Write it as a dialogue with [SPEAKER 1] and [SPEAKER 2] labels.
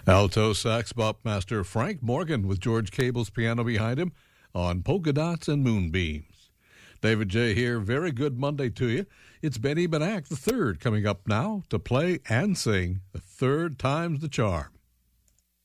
[SPEAKER 1] Alto sax bop master Frank Morgan with George Cable's piano behind him on Polka Dots and Moonbeams. David J. here. Very good Monday to you. It's Benny Benack III coming up now to play and sing The Third Time's the Charm.